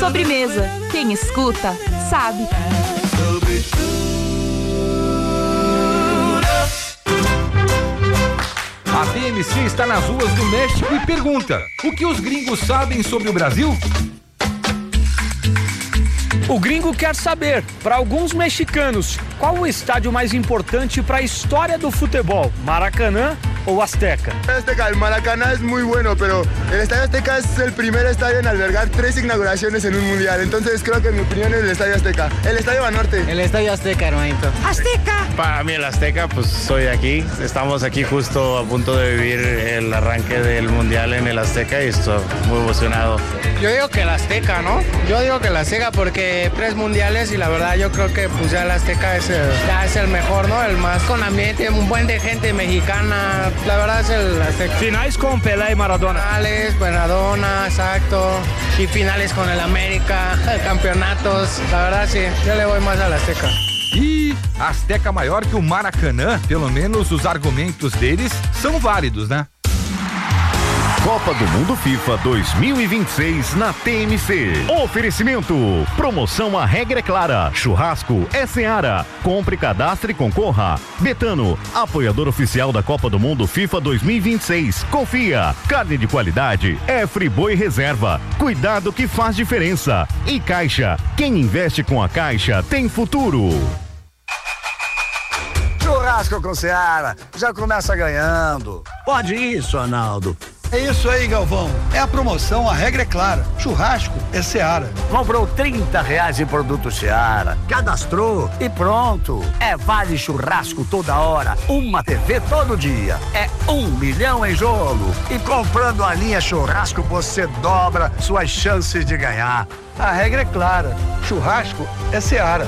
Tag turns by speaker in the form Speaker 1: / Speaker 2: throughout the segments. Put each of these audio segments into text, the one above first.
Speaker 1: Sobremesa. Quem escuta, sabe.
Speaker 2: A TMC está nas ruas do México e pergunta: o que os gringos sabem sobre o Brasil?
Speaker 3: O gringo quer saber, para alguns mexicanos, qual o estádio mais importante para a história do futebol? Maracanã o Azteca?
Speaker 4: Azteca, el Maracaná es muy bueno, pero el Estadio Azteca es el primer estadio en albergar 3 inauguraciones en un mundial. Entonces creo que mi opinión es el Estadio Azteca. El Estadio Banorte.
Speaker 5: El Estadio Azteca, hermanito.
Speaker 6: ¡Azteca!
Speaker 7: Para mí el Azteca, pues soy aquí. Estamos aquí justo a punto de vivir el arranque del mundial en el Azteca y estoy muy emocionado.
Speaker 5: Yo digo que el Azteca, ¿no? Yo digo que el Azteca porque 3 mundiales y la verdad yo creo que pues ya el Azteca es el mejor, ¿no? El más con ambiente, un buen de gente mexicana. La verdad es el Azteca.
Speaker 3: Finais con Pelé y Maradona.
Speaker 5: Finales, Maradona, exacto. Y finales con el América, campeonatos. La verdad sí, yo le voy más al Azteca.
Speaker 2: E Azteca maior que o Maracanã, pelo menos os argumentos deles são válidos, né?
Speaker 8: Copa do Mundo FIFA 2026 na TMC. Oferecimento. Promoção A Regra é Clara. Churrasco é Seara. Compre, cadastre e concorra. Betano, apoiador oficial da Copa do Mundo FIFA 2026. Confia. Carne de qualidade é Friboi Reserva. Cuidado que faz diferença. E Caixa. Quem investe com a Caixa tem futuro.
Speaker 9: Churrasco com Seara. Já começa ganhando.
Speaker 10: Pode isso, Arnaldo.
Speaker 11: É isso aí, Galvão. É a promoção, a regra é clara. Churrasco é Seara.
Speaker 10: Comprou R$30 em produto Seara. Cadastrou e pronto. É vale churrasco toda hora. Uma TV todo dia. É 1 milhão em jogo. E comprando a linha churrasco, você dobra suas chances de ganhar.
Speaker 11: A regra é clara. Churrasco é Seara.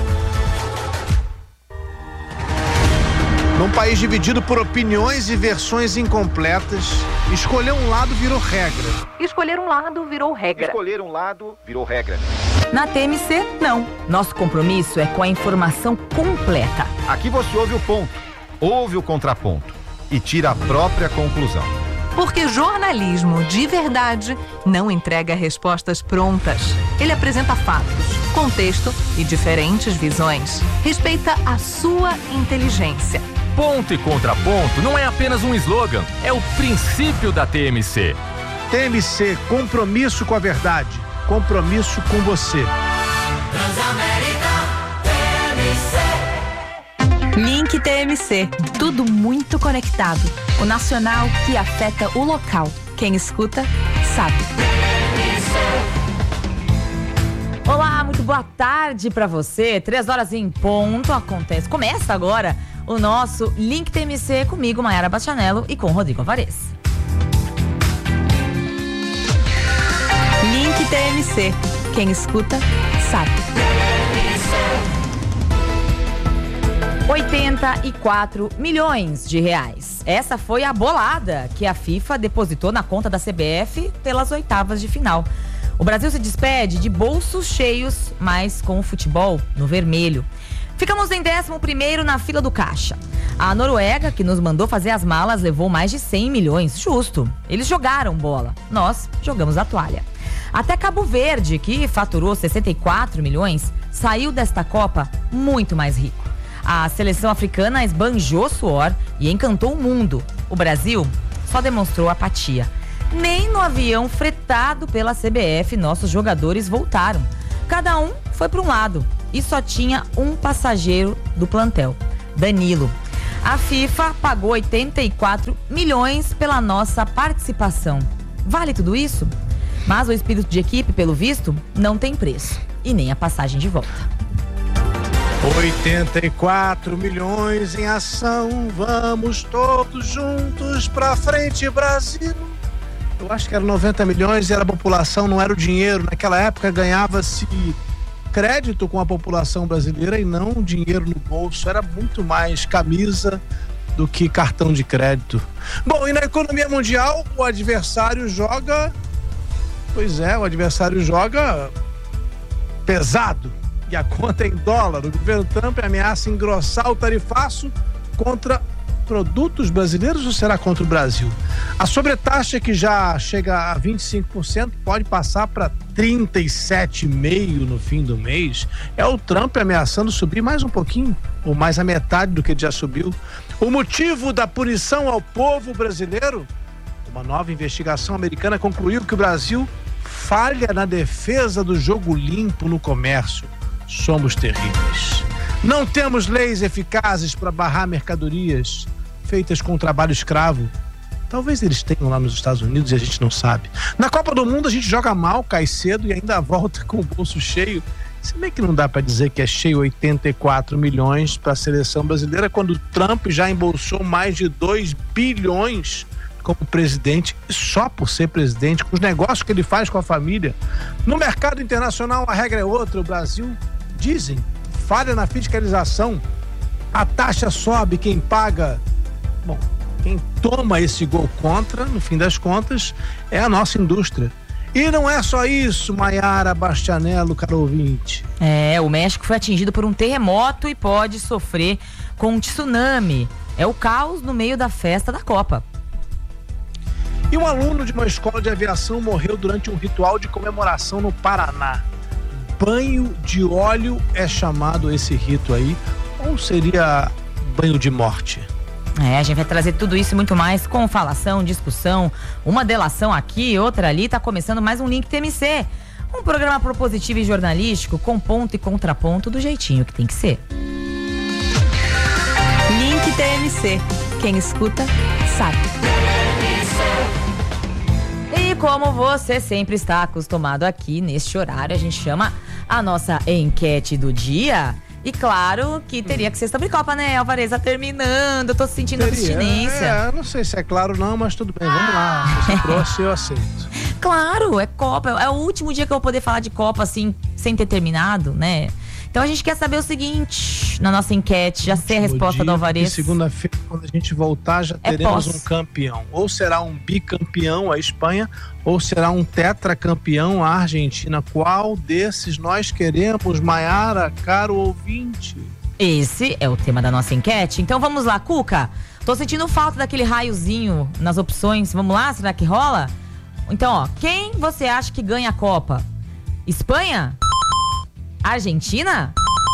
Speaker 12: Num país dividido por opiniões e versões incompletas, escolher um lado virou regra.
Speaker 1: Escolher um lado virou regra.
Speaker 13: Escolher um lado virou regra.
Speaker 1: Na TMC, não. Nosso compromisso é com a informação completa.
Speaker 14: Aqui você ouve o ponto, ouve o contraponto e tira a própria conclusão.
Speaker 1: Porque jornalismo de verdade não entrega respostas prontas. Ele apresenta fatos, contexto e diferentes visões. Respeita a sua inteligência.
Speaker 2: Ponto e contraponto não é apenas um slogan, é o princípio da TMC.
Speaker 12: TMC, compromisso com a verdade, compromisso com você.
Speaker 1: TMC. Link TMC, tudo muito conectado. O nacional que afeta o local. Quem escuta, sabe. Olá, muito boa tarde pra você. 3h em ponto acontece. Começa agora o nosso Link TMC comigo, Mayara Bastianello, e com Rodrigo Alvarez. Link TMC. Quem escuta, sabe. 84 milhões de reais. Essa foi a bolada que a FIFA depositou na conta da CBF pelas oitavas de final. O Brasil se despede de bolsos cheios, mas com o futebol no vermelho. Ficamos em 11º na fila do caixa. A Noruega, que nos mandou fazer as malas, levou mais de 100 milhões. Justo. Eles jogaram bola. Nós jogamos a toalha. Até Cabo Verde, que faturou 64 milhões, saiu desta Copa muito mais rico. A seleção africana esbanjou suor e encantou o mundo. O Brasil só demonstrou apatia. Nem no avião fretado pela CBF nossos jogadores voltaram. Cada um foi para um lado e só tinha um passageiro do plantel, Danilo. A FIFA pagou 84 milhões pela nossa participação. Vale tudo isso? Mas o espírito de equipe, pelo visto, não tem preço. E nem a passagem de volta.
Speaker 12: 84 milhões em ação. Vamos todos juntos pra frente, Brasil. Eu acho que era 90 milhões e era a população, não era o dinheiro. Naquela época ganhava-se crédito com a população brasileira e não dinheiro no bolso. Era muito mais camisa do que cartão de crédito. Bom, e na economia mundial, o adversário joga... Pois é, o adversário joga pesado. E a conta é em dólar. O governo Trump ameaça engrossar o tarifaço contra produtos brasileiros ou será contra o Brasil? A sobretaxa, que já chega a 25%, pode passar para 37,5 no fim do mês, é o Trump ameaçando subir mais um pouquinho, ou mais a metade do que ele já subiu. O motivo da punição ao povo brasileiro? Uma nova investigação americana concluiu que o Brasil falha na defesa do jogo limpo no comércio. Somos terríveis. Não temos leis eficazes para barrar mercadorias feitas com trabalho escravo. Talvez eles tenham lá nos Estados Unidos e a gente não sabe. Na Copa do Mundo a gente joga mal, cai cedo e ainda volta com o bolso cheio. Se bem que não dá para dizer que é cheio 84 milhões para a seleção brasileira, quando o Trump já embolsou mais de 2 bilhões como presidente, só por ser presidente, com os negócios que ele faz com a família. No mercado internacional a regra é outra. O Brasil, dizem, falha na fiscalização. A taxa sobe, quem paga... Bom, quem toma esse gol contra, no fim das contas, é a nossa indústria. E não é só isso, Maiara Bastianello, caro ouvinte.
Speaker 1: O México foi atingido por um terremoto e pode sofrer com um tsunami. É o caos no meio da festa da Copa.
Speaker 12: E um aluno de uma escola de aviação morreu durante um ritual de comemoração no Paraná. Banho de óleo é chamado esse rito aí, ou seria banho de morte?
Speaker 1: A gente vai trazer tudo isso e muito mais com falação, discussão, uma delação aqui, outra ali. Tá começando mais um Link TMC, um programa propositivo e jornalístico com ponto e contraponto do jeitinho que tem que ser.
Speaker 6: Link TMC, quem escuta sabe.
Speaker 1: E como você sempre está acostumado aqui neste horário, a gente chama a nossa enquete do dia. E claro que teria que ser sobre Copa, né, Alvareza? Terminando, eu tô sentindo abstinência.
Speaker 12: Não sei se é claro não, mas tudo bem, vamos lá. Se você trouxe, eu aceito.
Speaker 1: Claro, é Copa, é o último dia que eu vou poder falar de Copa, assim, sem ter terminado, né? Então a gente quer saber o seguinte, na nossa enquete, já sei a resposta do Alvarez.
Speaker 12: Segunda-feira, quando a gente voltar, já teremos um campeão. Ou será um bicampeão, a Espanha, ou será um tetracampeão, a Argentina. Qual desses nós queremos, Maiara, caro ouvinte?
Speaker 1: Esse é o tema da nossa enquete. Então vamos lá, Cuca. Tô sentindo falta daquele raiozinho nas opções. Vamos lá, será que rola? Então, ó, quem você acha que ganha a Copa? Espanha? Argentina?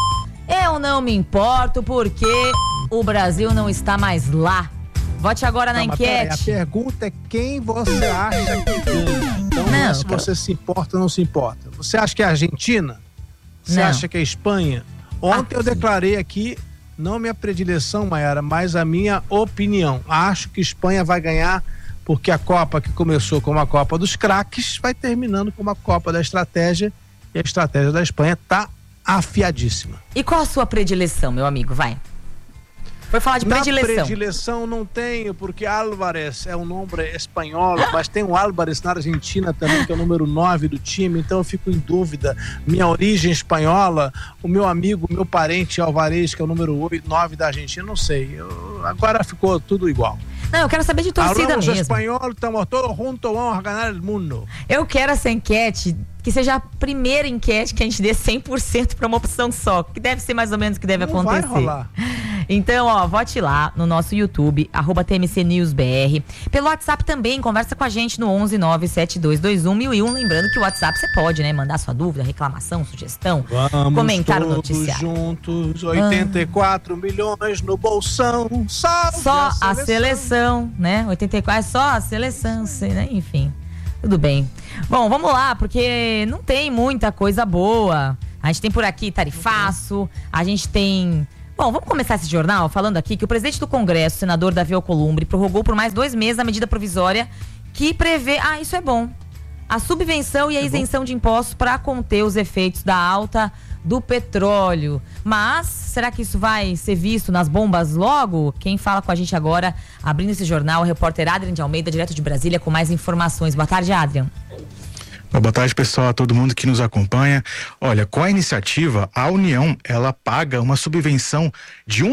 Speaker 1: Eu não me importo porque o Brasil não está mais lá. Vote agora na enquete.
Speaker 12: A pergunta é quem você acha que ganha. Então não é se você se importa ou não se importa. Você acha que é a Argentina? Você acha que é a Espanha? Ontem eu declarei aqui, não minha predileção, Maiara, mas a minha opinião. Acho que a Espanha vai ganhar porque a Copa que começou como a Copa dos craques vai terminando como a Copa da estratégia. E a estratégia da Espanha tá afiadíssima.
Speaker 1: E qual a sua predileção, meu amigo? Vai. Foi falar de predileção.
Speaker 12: Na predileção não tenho, porque Álvarez é um nome espanhol, mas tem um Álvarez na Argentina também, que é o número 9 do time, então eu fico em dúvida. Minha origem espanhola, o meu amigo, meu parente Álvarez, que é o número 9 da Argentina, não sei. Agora ficou tudo igual.
Speaker 1: Não, eu quero saber de torcida mesmo.
Speaker 12: Espanhol, estamos todos juntos, vamos ganhar o mundo.
Speaker 1: Eu quero essa enquete que seja a primeira enquete que a gente dê 100% para uma opção só, que deve ser mais ou menos o que deve acontecer.
Speaker 12: Vai rolar.
Speaker 1: Então, ó, vote lá no nosso YouTube, @TMCNewsBR. Pelo WhatsApp também, conversa com a gente no 11-97221-1001. Lembrando que o WhatsApp você pode, né, mandar sua dúvida, reclamação, sugestão, comentar o noticiário.
Speaker 12: Juntos, 84 milhões no bolsão,
Speaker 1: só a seleção, né? 84 é só a seleção, né? Enfim, tudo bem. Bom, vamos lá, porque não tem muita coisa boa. A gente tem por aqui tarifaço, a gente tem... Bom, vamos começar esse jornal falando aqui que o presidente do Congresso, senador Davi Alcolumbre, prorrogou por mais 2 meses a medida provisória que prevê... isso é bom. A subvenção e a isenção de impostos para conter os efeitos da alta do petróleo. Mas, será que isso vai ser visto nas bombas logo? Quem fala com a gente agora, abrindo esse jornal, é o repórter Adrian de Almeida, direto de Brasília, com mais informações. Boa tarde, Adrian.
Speaker 15: Boa tarde, pessoal, a todo mundo que nos acompanha. Olha, com a iniciativa, a União, ela paga uma subvenção de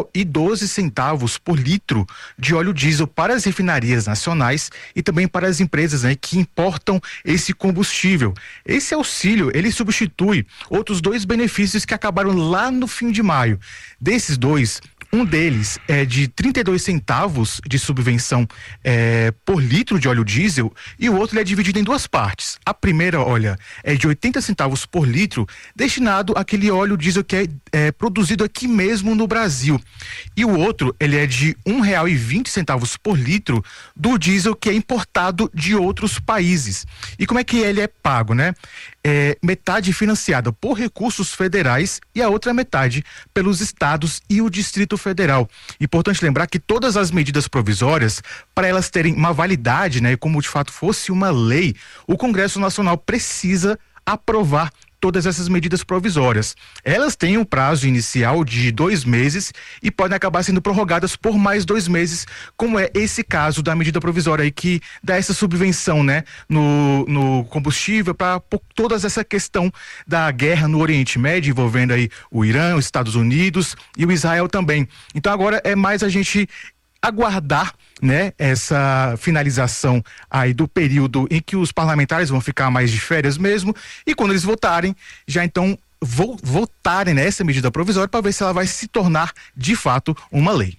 Speaker 15: R$1,12 por litro de óleo diesel para as refinarias nacionais e também para as empresas, né, que importam esse combustível. Esse auxílio, ele substitui outros 2 benefícios que acabaram lá no fim de maio. Desses 2, Um deles é de 32 centavos de subvenção por litro de óleo diesel, e o outro ele é dividido em duas partes. A primeira, olha, é de 80 centavos por litro, destinado àquele óleo diesel que é produzido aqui mesmo no Brasil. E o outro, ele é de R$1,20 por litro do diesel que é importado de outros países. E como é que ele é pago, né? Metade financiada por recursos federais e a outra metade pelos estados e o Distrito Federal. Importante lembrar que todas as medidas provisórias, para elas terem uma validade, né, como de fato fosse uma lei, o Congresso Nacional precisa aprovar todas essas medidas provisórias. Elas têm um prazo inicial de 2 meses e podem acabar sendo prorrogadas por mais 2 meses, como é esse caso da medida provisória aí que dá essa subvenção, né, no combustível para toda essa questão da guerra no Oriente Médio, envolvendo aí o Irã, os Estados Unidos e o Israel também. Então agora é mais a gente aguardar, né, essa finalização aí do período em que os parlamentares vão ficar mais de férias mesmo, e quando eles votarem, já então votarem nessa medida provisória para ver se ela vai se tornar de fato uma lei.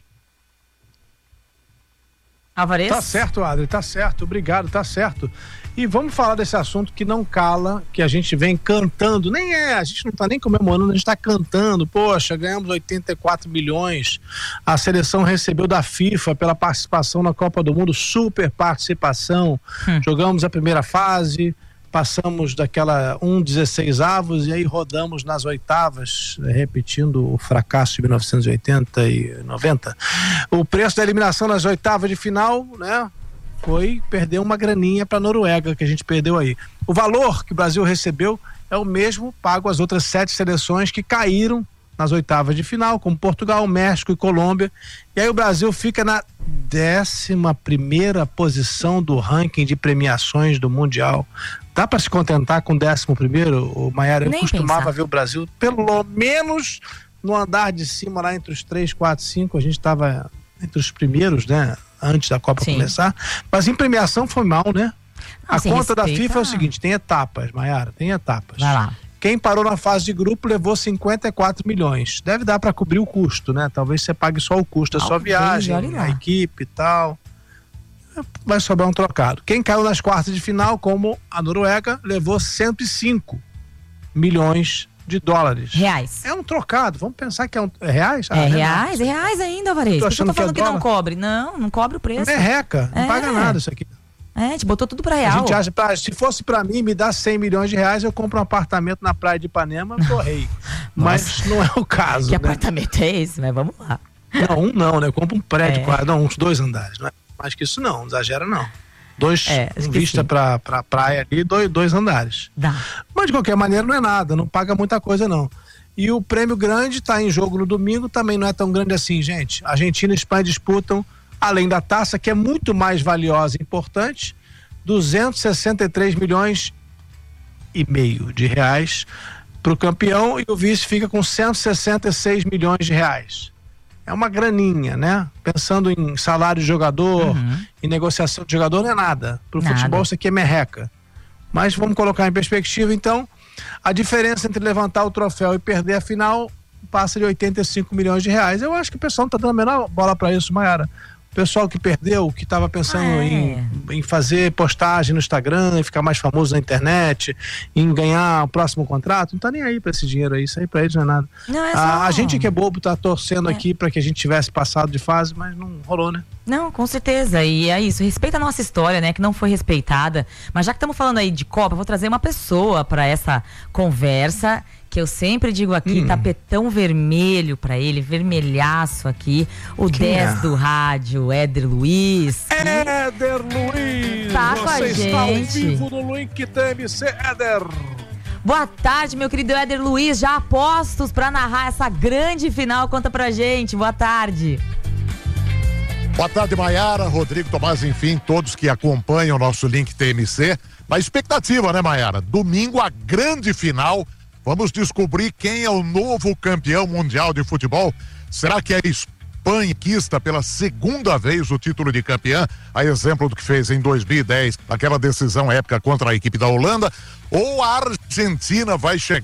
Speaker 1: Alvarez?
Speaker 12: Tá certo, Adri, tá certo, obrigado, tá certo. E vamos falar desse assunto que não cala, que a gente vem cantando, a gente não tá nem comemorando, a gente tá cantando. Poxa, ganhamos 84 milhões, a seleção recebeu da FIFA pela participação na Copa do Mundo, super participação, jogamos a primeira fase, passamos daquela 16avos e aí rodamos nas oitavas, repetindo o fracasso de 1980 e 90. O preço da eliminação nas oitavas de final, né, foi perder uma graninha para a Noruega, que a gente perdeu aí. O valor que o Brasil recebeu é o mesmo pago às outras 7 seleções que caíram nas oitavas de final, como Portugal, México e Colômbia. E aí o Brasil fica na 11ª posição do ranking de premiações do Mundial. Dá para se contentar com 11º, Maiara? Eu costumava ver o Brasil pelo menos no andar de cima, lá entre os 3, 4, 5, a gente estava entre os primeiros, né? Antes da Copa começar, mas em premiação foi mal, né? A conta da FIFA é o seguinte, tem etapas, Maiara, tem etapas.
Speaker 1: Vai lá.
Speaker 12: Quem parou na fase de grupo levou 54 milhões. Deve dar para cobrir o custo, né? Talvez você pague só o custo da sua viagem, a equipe e tal. Vai sobrar um trocado. Quem caiu nas quartas de final, como a Noruega, levou 105 milhões de dólares.
Speaker 1: Reais.
Speaker 12: É um trocado, vamos pensar que é reais?
Speaker 1: Reais ainda, Alvarez.
Speaker 12: Tô achando
Speaker 1: que falando
Speaker 12: que
Speaker 1: não cobre. Não cobre o preço.
Speaker 12: Merreca, não paga nada isso aqui.
Speaker 1: A gente botou tudo pra real.
Speaker 12: A gente acha, se fosse pra mim, me dá 100 milhões de reais, eu compro um apartamento na praia de Ipanema, torrei. Mas não é o caso.
Speaker 1: Que apartamento é esse? Mas vamos lá.
Speaker 12: Não, né? Eu compro um prédio, uns 2 andares. Não é mais que isso não exagera não. 2 vista pra praia ali, 2 andares.
Speaker 1: Dá.
Speaker 12: Mas de qualquer maneira não é nada, não paga muita coisa não. E o prêmio grande tá em jogo no domingo, também não é tão grande assim, gente. Argentina e Espanha disputam, além da taça, que é muito mais valiosa e importante, 263 milhões e meio de reais pro campeão, e o vice fica com 166 milhões de reais. É uma graninha, né? Pensando em salário de jogador, em negociação de jogador, não é nada. Pro futebol isso aqui é merreca. Mas vamos colocar em perspectiva, então, a diferença entre levantar o troféu e perder a final passa de 85 milhões de reais. Eu acho que o pessoal não tá dando a menor bola para isso, Maiara. O pessoal que perdeu, que estava pensando em fazer postagem no Instagram, em ficar mais famoso na internet, em ganhar o próximo contrato, não tá nem aí para esse dinheiro aí, isso aí para eles não é nada. A gente que é bobo tá torcendo aqui para que a gente tivesse passado de fase, mas não rolou, né?
Speaker 1: Não, com certeza, e é isso, respeita a nossa história, né, que não foi respeitada, mas já que estamos falando aí de Copa, eu vou trazer uma pessoa para essa conversa, que eu sempre digo aqui, tapetão vermelho pra ele, vermelhaço aqui, o 10 do rádio, Éder Luiz.
Speaker 12: Éder Luiz!
Speaker 1: Tá com a gente.
Speaker 12: Você está ao vivo no link TMC, Éder.
Speaker 1: Boa tarde, meu querido Éder Luiz, já apostos pra narrar essa grande final, conta pra gente, boa tarde.
Speaker 16: Boa tarde, Maiara, Rodrigo, Tomás, enfim, todos que acompanham o nosso link TMC. Na expectativa, né, Maiara? Domingo, a grande final. Vamos descobrir quem é o novo campeão mundial de futebol. Será que é a Espanha que conquista pela 2ª vez o título de campeã, a exemplo do que fez em 2010, naquela decisão épica contra a equipe da Holanda? Ou a Argentina vai chegar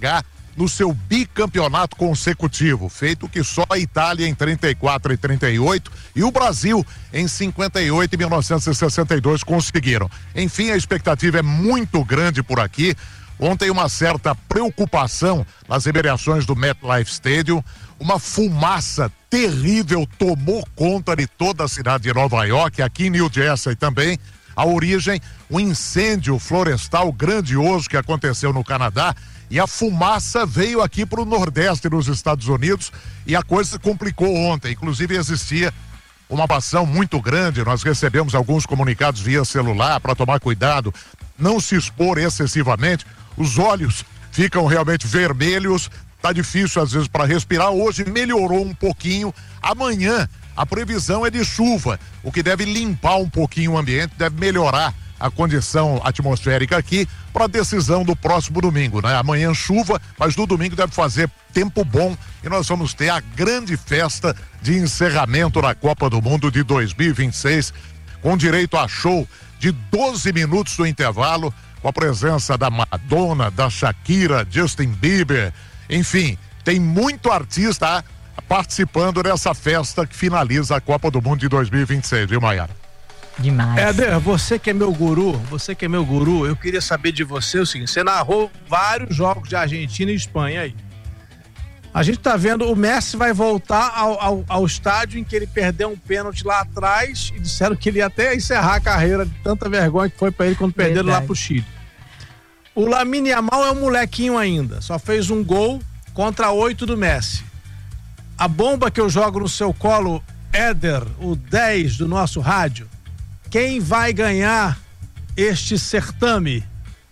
Speaker 16: no seu bicampeonato consecutivo, feito que só a Itália em 34 e 38 e o Brasil em 58 e 1962 conseguiram. Enfim, a expectativa é muito grande por aqui. Ontem uma certa preocupação nas imediações do MetLife Stadium, uma fumaça terrível tomou conta de toda a cidade de Nova York, aqui em New Jersey também. A origem, um incêndio florestal grandioso que aconteceu no Canadá, e a fumaça veio aqui para o Nordeste dos Estados Unidos e a coisa se complicou ontem. Inclusive existia uma ação muito grande, nós recebemos alguns comunicados via celular para tomar cuidado, não se expor excessivamente, os olhos ficam realmente vermelhos, tá difícil às vezes para respirar. Hoje melhorou um pouquinho, amanhã a previsão é de chuva, o que deve limpar um pouquinho o ambiente, deve melhorar a condição atmosférica aqui para a decisão do próximo domingo, né? Amanhã chuva, mas no domingo deve fazer tempo bom e nós vamos ter a grande festa de encerramento da Copa do Mundo de 2026, com direito a show de 12 minutos do intervalo, com a presença da Madonna, da Shakira, Justin Bieber, enfim, tem muito artista participando dessa festa que finaliza a Copa do Mundo de 2026, viu, Maiara?
Speaker 1: Demais.
Speaker 12: Éder, você que é meu guru, eu queria saber de você o seguinte: você narrou vários jogos de Argentina e Espanha aí. A gente tá vendo, o Messi vai voltar ao estádio em que ele perdeu um pênalti lá atrás e disseram que ele ia até encerrar a carreira de tanta vergonha que foi pra ele quando perderam lá pro Chile. O Lamine Yamal é um molequinho ainda, só fez um gol contra 8 do Messi. A bomba que eu jogo no seu colo, Éder, o 10 do nosso rádio, quem vai ganhar este certame?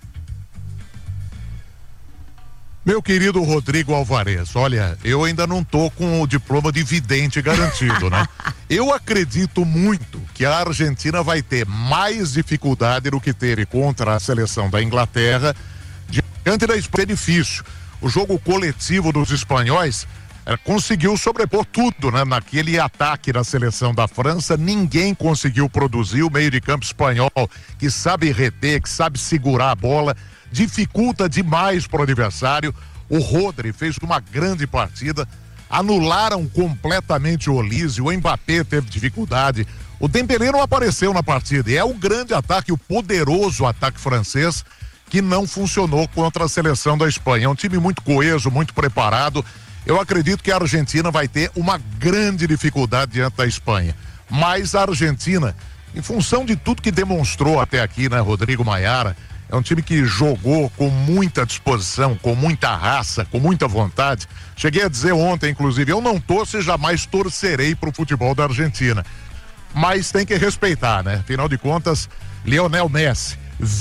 Speaker 16: Meu querido Rodrigo Alvarez, olha, eu ainda não tô com o diploma de vidente garantido, né? Eu acredito muito que a Argentina vai ter mais dificuldade do que teve contra a seleção da Inglaterra. Diante da Espanha é difícil. O jogo coletivo dos espanhóis conseguiu sobrepor tudo, né? Naquele ataque da seleção da França, ninguém conseguiu produzir. O meio de campo espanhol, que sabe reter, que sabe segurar a bola, dificulta demais para o adversário. O Rodri fez uma grande partida, anularam completamente o Olise, o Mbappé teve dificuldade, o Dembélé não apareceu na partida, e é o grande ataque, o poderoso ataque francês, que não funcionou contra a seleção da Espanha. É um time muito coeso, muito preparado. Eu acredito que a Argentina vai ter uma grande dificuldade diante da Espanha, mas a Argentina, em função de tudo que demonstrou até aqui, né, Rodrigo, Maiara, é um time que jogou com muita disposição, com muita raça, com muita vontade. Cheguei a dizer ontem, inclusive, eu não torço e jamais torcerei pro futebol da Argentina, mas tem que respeitar, né? Afinal de contas, Lionel Messi,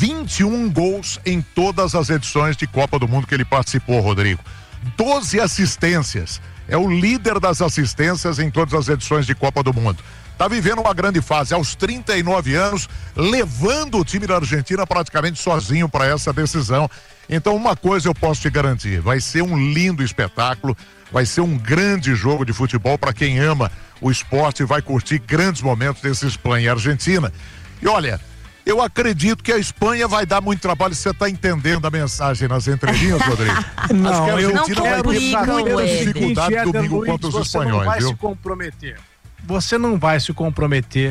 Speaker 16: 21 gols em todas as edições de Copa do Mundo que ele participou, Rodrigo. 12 assistências, é o líder das assistências em todas as edições de Copa do Mundo. Tá vivendo uma grande fase, aos 39 anos, levando o time da Argentina praticamente sozinho para essa decisão. Então, uma coisa eu posso te garantir, vai ser um lindo espetáculo, vai ser um grande jogo de futebol para quem ama o esporte e vai curtir grandes momentos desse Espanha e Argentina. E olha, eu acredito que a Espanha vai dar muito trabalho. Você está entendendo a mensagem nas entrelinhas, Rodrigo?
Speaker 12: Não,
Speaker 16: acho que a Argentina vai ter
Speaker 12: dificuldade
Speaker 16: domingo contra os espanhóis,
Speaker 12: vai
Speaker 16: viu?
Speaker 12: Se comprometer. Você não vai se comprometer,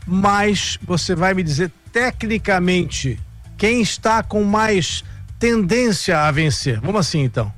Speaker 12: mas você vai me dizer tecnicamente quem está com mais tendência a vencer. Vamos assim, então.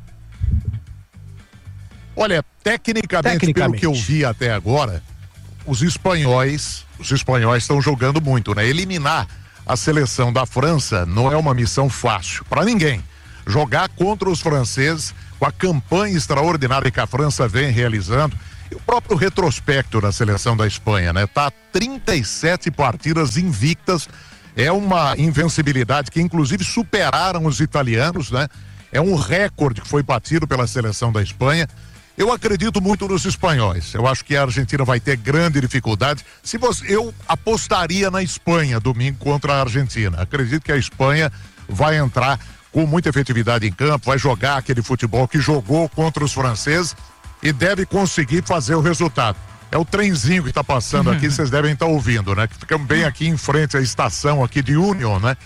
Speaker 16: Olha, tecnicamente, pelo que eu vi até agora, os espanhóis estão jogando muito, né? Eliminar a seleção da França não é uma missão fácil para ninguém. Jogar contra os franceses, com a campanha extraordinária que a França vem realizando, e o próprio retrospecto da seleção da Espanha, né? Tá 37 partidas invictas, é uma invencibilidade que inclusive superaram os italianos, né? É um recorde que foi batido pela seleção da Espanha. Eu acredito muito nos espanhóis. Eu acho que a Argentina vai ter grande dificuldade. Eu apostaria na Espanha domingo contra a Argentina. Acredito que a Espanha vai entrar com muita efetividade em campo, vai jogar aquele futebol que jogou contra os franceses e deve conseguir fazer o resultado. É o trenzinho que está passando aqui, vocês devem estar ouvindo, né? Que ficamos bem aqui em frente à estação aqui de Union, né?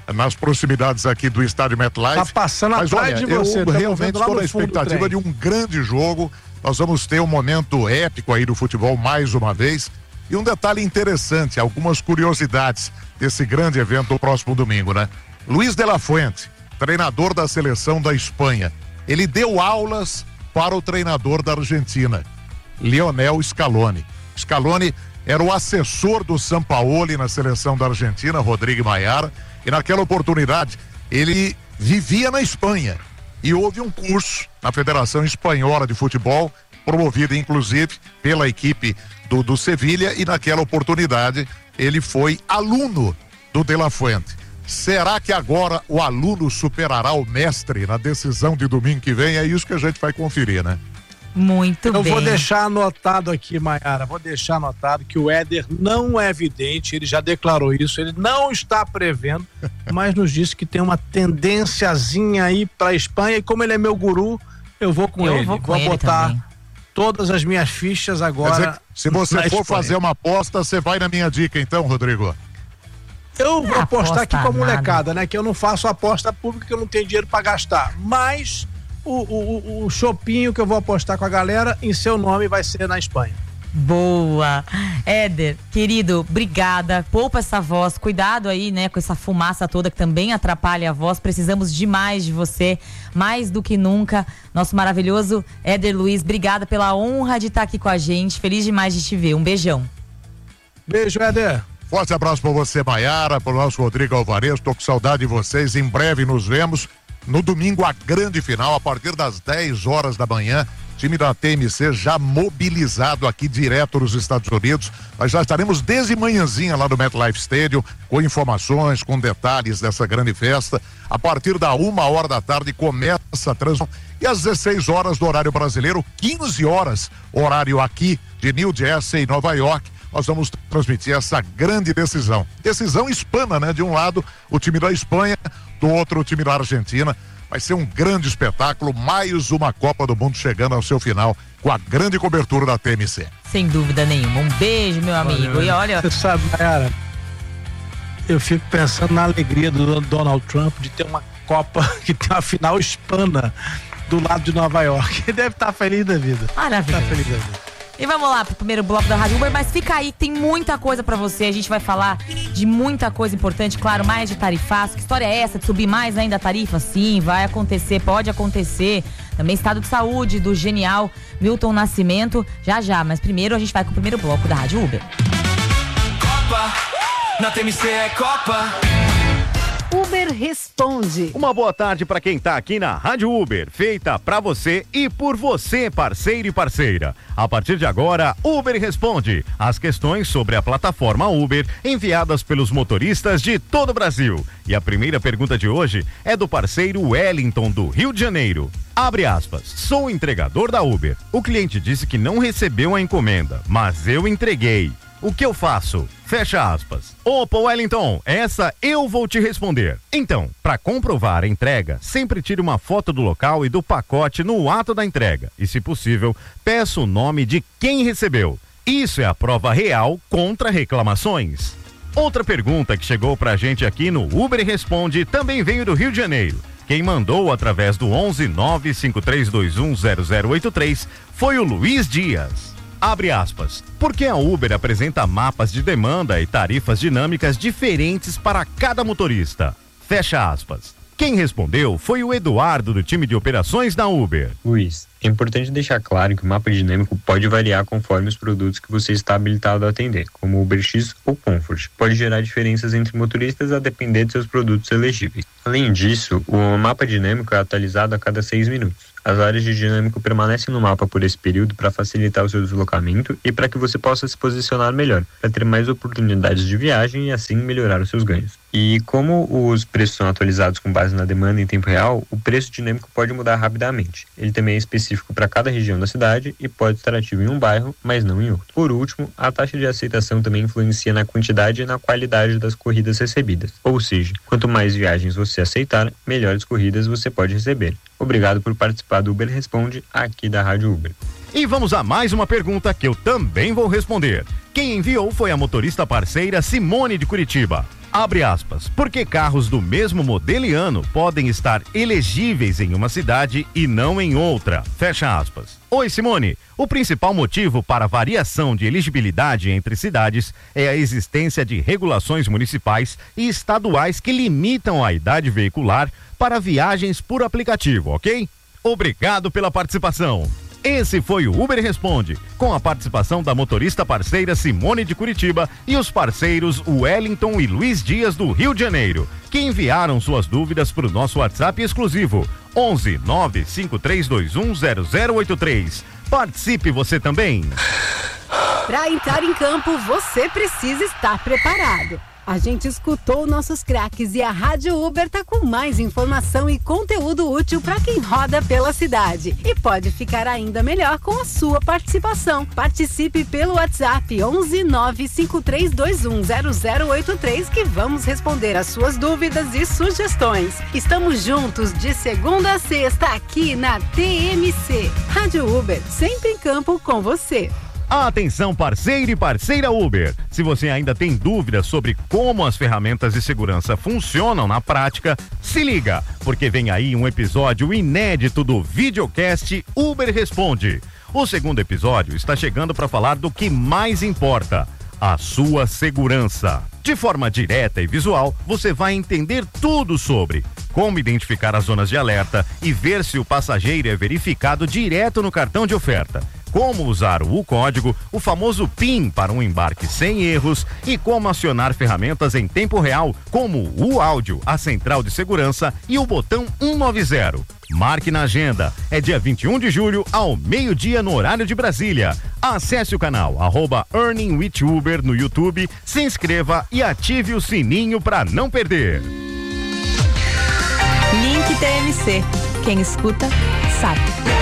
Speaker 16: nas proximidades aqui do estádio MetLife.
Speaker 12: Tá passando atrás de você.
Speaker 16: Eu realmente estou na expectativa de um grande jogo. Nós vamos ter um momento épico aí do futebol mais uma vez. E um detalhe interessante, algumas curiosidades desse grande evento do próximo domingo, né? Luiz de la Fuente, treinador da seleção da Espanha, ele deu aulas para o treinador da Argentina, Lionel Scaloni. Scaloni era o assessor do Sampaoli na seleção da Argentina, Rodrigo Maiara, e naquela oportunidade ele vivia na Espanha e houve um curso na Federação Espanhola de Futebol, promovido inclusive pela equipe do Sevilha, e naquela oportunidade ele foi aluno do De La Fuente. Será que agora o aluno superará o mestre na decisão de domingo que vem? É isso que a gente vai conferir, né?
Speaker 1: Muito bem.
Speaker 12: Eu vou deixar anotado aqui, Maiara, vou deixar anotado que o Éder não é vidente, ele já declarou isso, ele não está prevendo, mas nos disse que tem uma tendênciazinha aí para a Espanha, e como ele é meu guru, eu vou com ele. Vou botar também todas as minhas fichas agora.
Speaker 16: Quer dizer, se você for fazer uma aposta, você vai na minha dica então, Rodrigo?
Speaker 12: Eu vou apostar aqui com a molecada, né? Que eu não faço aposta pública, que eu não tenho dinheiro para gastar, mas o chopinho que eu vou apostar com a galera em seu nome vai ser na Espanha.
Speaker 1: Boa. Éder, querido, obrigada. Poupa essa voz, cuidado aí, né, com essa fumaça toda que também atrapalha a voz. Precisamos demais de você, mais do que nunca. Nosso maravilhoso Éder Luiz, obrigada pela honra de estar aqui com a gente. Feliz demais de te ver. Um beijão.
Speaker 12: Beijo, Éder.
Speaker 16: Forte abraço para você, Maiara, para o nosso Rodrigo Alvarez. Tô com saudade de vocês. Em breve nos vemos. No domingo, a grande final, a partir das 10 horas da manhã. Time da TMC já mobilizado aqui direto nos Estados Unidos. Nós já estaremos desde manhãzinha lá no MetLife Stadium, com informações, com detalhes dessa grande festa. A partir da 1h da tarde começa a transmissão. E às 16 horas do horário brasileiro, 15 horas, horário aqui de New Jersey, Nova York, nós vamos transmitir essa grande decisão. Decisão hispana, né? De um lado, o time da Espanha, do outro, o time da Argentina. Vai ser um grande espetáculo, mais uma Copa do Mundo chegando ao seu final, com a grande cobertura da TMC.
Speaker 1: Sem dúvida nenhuma. Um beijo, meu amigo. E olha...
Speaker 12: Você sabe, Mayara, eu fico pensando na alegria do Donald Trump de ter uma Copa que tem uma final hispana do lado de Nova York. Ele deve estar feliz da vida.
Speaker 1: Maravilhoso.
Speaker 12: Tá feliz da vida.
Speaker 1: E vamos lá pro primeiro bloco da Rádio Uber, mas fica aí, tem muita coisa pra você. A gente vai falar de muita coisa importante, claro, mais de tarifaço. Que história é essa de subir mais ainda a tarifa? Sim, vai acontecer, pode acontecer. Também estado de saúde do genial Milton Nascimento, já. Mas primeiro a gente vai com o primeiro bloco da Rádio Uber.
Speaker 17: Copa, na TMC é Copa.
Speaker 18: Uber Responde.
Speaker 8: Uma boa tarde para quem tá aqui na Rádio Uber, feita para você e por você, parceiro e parceira. A partir de agora, Uber Responde. As questões sobre a plataforma Uber enviadas pelos motoristas de todo o Brasil. E a primeira pergunta de hoje é do parceiro Wellington, do Rio de Janeiro. Abre aspas. Sou entregador da Uber. O cliente disse que não recebeu a encomenda, mas eu entreguei. O que eu faço? Fecha aspas. Opa, Wellington, essa eu vou te responder. Então, para comprovar a entrega, sempre tire uma foto do local e do pacote no ato da entrega. E, se possível, peça o nome de quem recebeu. Isso é a prova real contra reclamações. Outra pergunta que chegou pra gente aqui no Uber Responde também veio do Rio de Janeiro. Quem mandou através do 11 95321 0083 foi o Luiz Dias. Abre aspas. Porque a Uber apresenta mapas de demanda e tarifas dinâmicas diferentes para cada motorista. Fecha aspas. Quem respondeu foi o Eduardo, do time de operações da Uber.
Speaker 19: Luiz, é importante deixar claro que o mapa dinâmico pode variar conforme os produtos que você está habilitado a atender, como UberX ou Comfort. Pode gerar diferenças entre motoristas a depender de seus produtos elegíveis. Além disso, o mapa dinâmico é atualizado a cada 6 minutos. As áreas de dinâmico permanecem no mapa por esse período para facilitar o seu deslocamento e para que você possa se posicionar melhor, para ter mais oportunidades de viagem e assim melhorar os seus ganhos. E como os preços são atualizados com base na demanda em tempo real, o preço dinâmico pode mudar rapidamente. Ele também é específico para cada região da cidade e pode estar ativo em um bairro, mas não em outro. Por último, a taxa de aceitação também influencia na quantidade e na qualidade das corridas recebidas. Ou seja, quanto mais viagens você aceitar, melhores corridas você pode receber. Obrigado por participar do Uber Responde, aqui da Rádio Uber.
Speaker 8: E vamos a mais uma pergunta que eu também vou responder. Quem enviou foi a motorista parceira Simone de Curitiba. Abre aspas, porque carros do mesmo modelo e ano podem estar elegíveis em uma cidade e não em outra, fecha aspas. Oi, Simone, o principal motivo para a variação de elegibilidade entre cidades é a existência de regulações municipais e estaduais que limitam a idade veicular para viagens por aplicativo, ok? Obrigado pela participação. Esse foi o Uber Responde, com a participação da motorista parceira Simone de Curitiba e os parceiros Wellington e Luiz Dias do Rio de Janeiro, que enviaram suas dúvidas para o nosso WhatsApp exclusivo 11 95321 0083. Participe você também.
Speaker 18: Para entrar em campo, você precisa estar preparado. A gente escutou nossos craques e a Rádio Uber tá com mais informação e conteúdo útil para quem roda pela cidade. E pode ficar ainda melhor com a sua participação. Participe pelo WhatsApp 11 95321 0083 que vamos responder as suas dúvidas e sugestões. Estamos juntos de segunda a sexta aqui na TMC. Rádio Uber, sempre em campo com você.
Speaker 8: Atenção, parceiro e parceira Uber. Se você ainda tem dúvidas sobre como as ferramentas de segurança funcionam na prática, se liga, porque vem aí um episódio inédito do videocast Uber Responde. O segundo episódio está chegando para falar do que mais importa, a sua segurança. De forma direta e visual, você vai entender tudo sobre como identificar as zonas de alerta e ver se o passageiro é verificado direto no cartão de oferta, como usar o código, o famoso PIN para um embarque sem erros e como acionar ferramentas em tempo real, como o áudio, a central de segurança e o botão 190. Marque na agenda, é dia 21 de julho ao meio-dia no horário de Brasília. Acesse o canal @EarningWithUber no YouTube, se inscreva e ative o sininho para não perder.
Speaker 6: Link TMC. Quem escuta, sabe.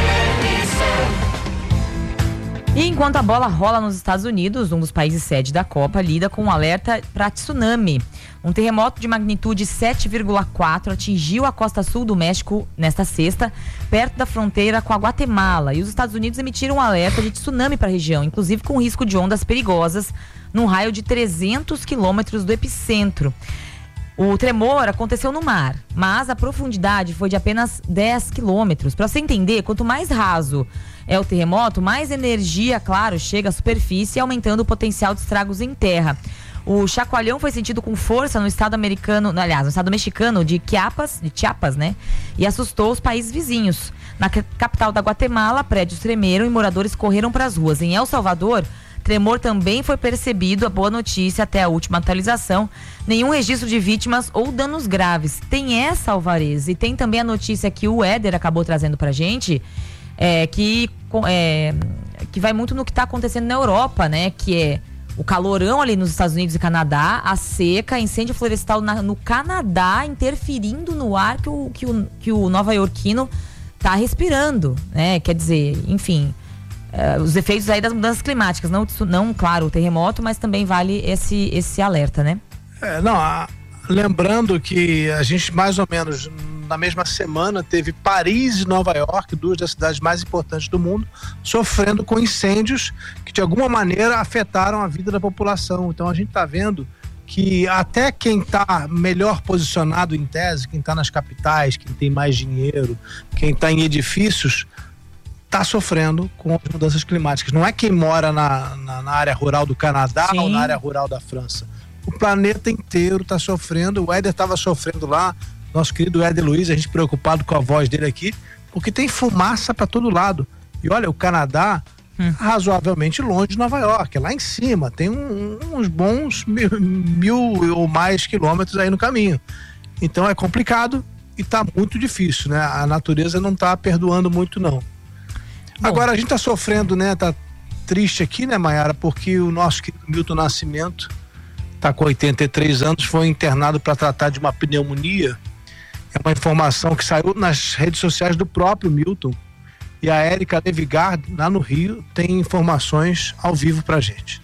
Speaker 1: E enquanto a bola rola nos Estados Unidos, um dos países sede da Copa lida com um alerta para tsunami. Um terremoto de magnitude 7,4 atingiu a costa sul do México nesta sexta, perto da fronteira com a Guatemala. E os Estados Unidos emitiram um alerta de tsunami para a região, inclusive com risco de ondas perigosas, num raio de 300 quilômetros do epicentro. O tremor aconteceu no mar, mas a profundidade foi de apenas 10 quilômetros. Para você entender, quanto mais raso é o terremoto, mais energia, claro, chega à superfície, aumentando o potencial de estragos em terra. O chacoalhão foi sentido com força no estado no estado mexicano de Chiapas, né? E assustou os países vizinhos. Na capital da Guatemala, prédios tremeram e moradores correram para as ruas. Em El Salvador, tremor também foi percebido, a boa notícia até a última atualização, nenhum registro de vítimas ou danos graves. Tem essa, Alvarez, e tem também a notícia que o Éder acabou trazendo pra gente, que vai muito no que está acontecendo na Europa, né? Que é o calorão ali nos Estados Unidos e Canadá, a seca, incêndio florestal no Canadá, interferindo no ar que o nova-iorquino tá respirando, né? Quer dizer, enfim, os efeitos aí das mudanças climáticas, não, claro, o terremoto, mas também vale esse alerta, né?
Speaker 12: Lembrando que a gente mais ou menos na mesma semana teve Paris e Nova York, duas das cidades mais importantes do mundo, sofrendo com incêndios que de alguma maneira afetaram a vida da população. Então a gente está vendo que até quem está melhor posicionado em tese, quem está nas capitais, quem tem mais dinheiro, quem está em edifícios, está sofrendo com as mudanças climáticas. Não é quem mora na área rural do Canadá ou na área rural da França. O planeta inteiro está sofrendo. O Éder estava sofrendo lá, nosso querido Éder Luiz, a gente preocupado com a voz dele aqui, porque tem fumaça para todo lado. E olha, o Canadá razoavelmente longe de Nova York, é lá em cima, tem uns bons mil ou mais quilômetros aí no caminho. Então é complicado e está muito difícil, né? A natureza não está perdoando muito, não. Agora a gente está sofrendo, né? Tá triste aqui, né, Maiara? Porque o nosso querido Milton Nascimento está com 83 anos, foi internado para tratar de uma pneumonia. É uma informação que saiu nas redes sociais do próprio Milton. E a Érica Levigar, lá no Rio, tem informações ao vivo pra gente.